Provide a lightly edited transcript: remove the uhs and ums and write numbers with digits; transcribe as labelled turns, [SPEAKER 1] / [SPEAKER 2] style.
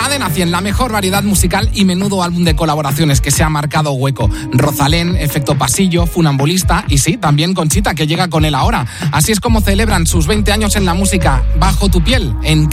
[SPEAKER 1] Cadena 100, la mejor variedad musical y menudo álbum de colaboraciones que se ha marcado hueco. Rosalén, Efecto Pasillo, Funambulista y sí, también Conchita, que llega con él ahora. Así es como celebran sus 20 años en la música. Bajo tu piel, en